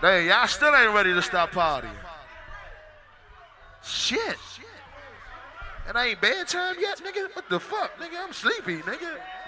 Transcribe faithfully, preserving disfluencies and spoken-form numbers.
Dang, y'all still ain't ready to stop partying. Shit. It ain't bedtime yet, nigga? What the fuck, nigga? I'm sleepy, nigga.